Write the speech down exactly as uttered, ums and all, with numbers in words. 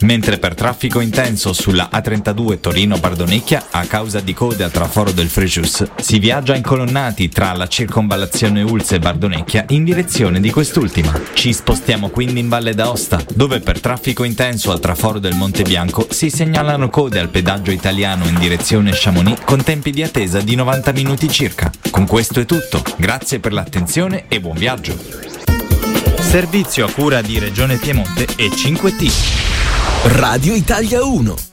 mentre per traffico intenso sulla A trentadue Torino-Bardonecchia a causa di code al traforo del Frejus si viaggia incolonnati tra la circonvallazione Ulse e Bardonecchia in direzione di quest'ultima. Ci spostiamo quindi in Valle d'Aosta, dove per traffico intenso al traforo del Monte Bianco si segnalano code al pedaggio italiano in direzione Chamonix con tempi di attesa di novanta minuti circa. Con questo è tutto, grazie per l'attenzione e buon viaggio. Servizio a cura di Regione Piemonte e cinque T. Radio Italia uno.